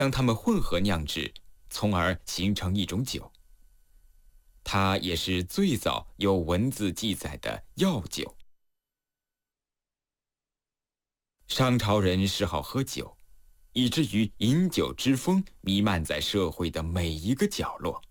让它们混合酿制，从而形成一种酒。它也是最早有文字记载的药酒。商朝人嗜好喝酒，以至于饮酒之风弥漫在社会的每一个角落。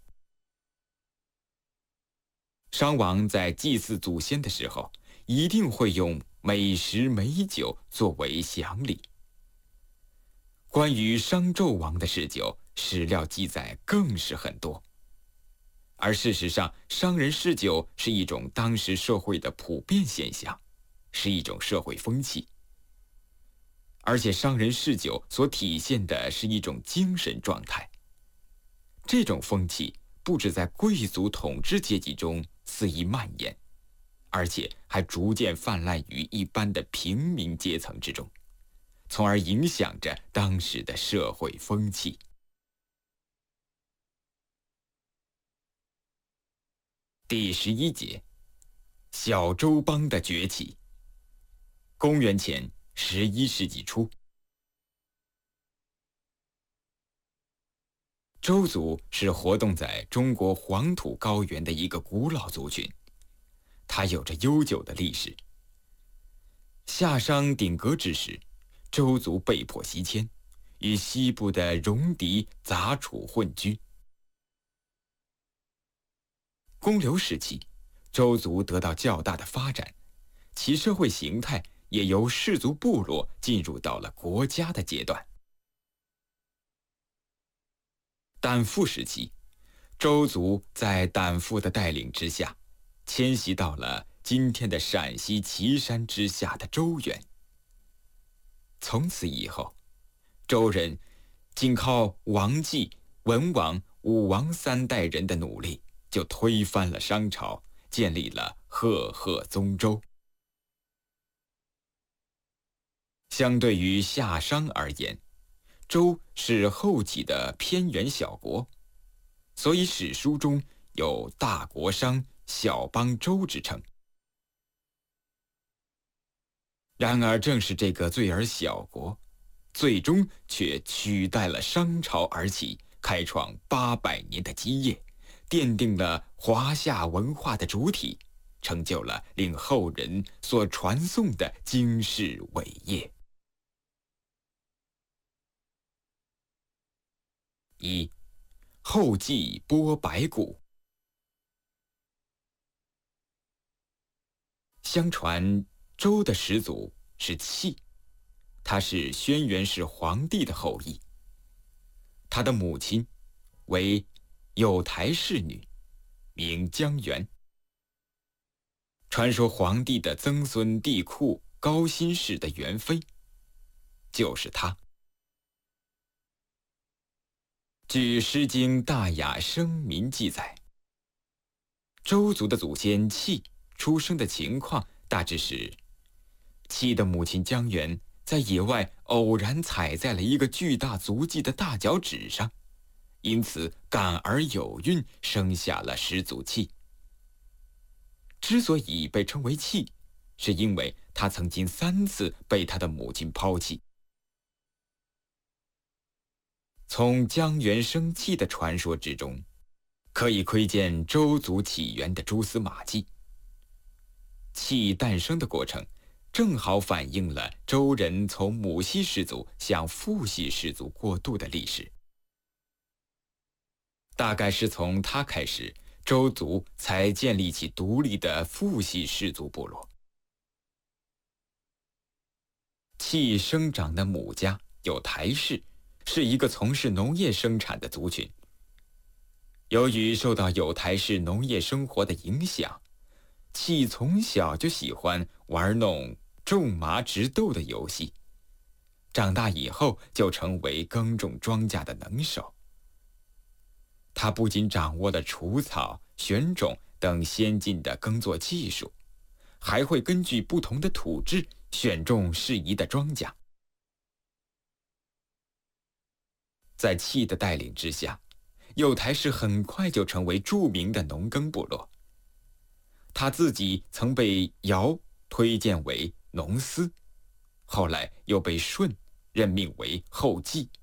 商王在祭祀祖先的时候，一定会用美食美酒作为享礼。关于商纣王的嗜酒，史料记载更是很多。而事实上，商人嗜酒是一种当时社会的普遍现象，是一种社会风气。而且商人嗜酒所体现的是一种精神状态。这种风气不只在贵族统治阶级中肆意蔓延，而且还逐渐泛滥于一般的平民阶层之中，从而影响着当时的社会风气。第11节，小周邦的崛起。公元前11世纪初，周族是活动在中国黄土高原的一个古老族群，它有着悠久的历史。夏商鼎革之时，周族被迫西迁，与西部的戎狄杂处混居。公刘时期，周族得到较大的发展，其社会形态也由氏族部落进入到了国家的阶段。胆父时期，周族在胆父的带领之下，迁徙到了今天的陕西岐山之下的周原。从此以后，周人仅靠王继、文王、武王3代人的努力，就推翻了商朝，建立了赫赫宗周。相对于夏商而言，周是后起的偏远小国，所以史书中有大国商、小邦周之称。然而正是这个罪而小国，最终却取代了商朝而起，开创800年的基业，奠定了华夏文化的主体，成就了令后人所传颂的惊世伟业。1. 后稷播白骨。相传周的始祖是契，他是轩辕氏皇帝的后裔。他的母亲为有台氏女，名姜元。传说皇帝的曾孙帝喾高辛氏的元妃就是他。据《诗经·大雅·生民》记载，周族的祖先契出生的情况大致是：契的母亲姜元在野外偶然踩在了一个巨大足迹的大脚趾上，因此感而有孕，生下了始祖契。之所以被称为契，是因为他曾经3次被他的母亲抛弃。从姜元生契的传说之中，可以窥见周族起源的蛛丝马迹。契诞生的过程，正好反映了周人从母系氏族向父系氏族过渡的历史。大概是从他开始，周族才建立起独立的父系氏族部落。契生长的母家有台氏，是一个从事农业生产的族群。由于受到有台氏农业生活的影响，契从小就喜欢玩弄种麻植豆的游戏，长大以后就成为耕种庄稼的能手。他不仅掌握了除草、选种等先进的耕作技术，还会根据不同的土质选种适宜的庄稼。在契的带领之下，有台氏很快就成为著名的农耕部落。他自己曾被尧推荐为农司，后来又被舜任命为后稷。